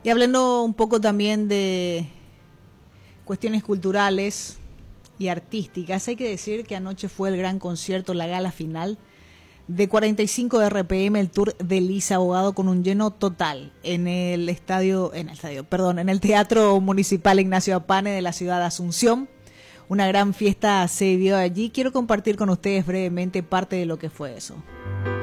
Y hablando un poco también de cuestiones culturales y artísticas, hay que decir que anoche fue el gran concierto, la gala final de 45 RPM, el tour de Lisa Abogado, con un lleno total en el en el Teatro Municipal Ignacio Apane de la ciudad de Asunción. Una gran fiesta se vivió allí. Quiero compartir con ustedes brevemente parte de lo que fue eso.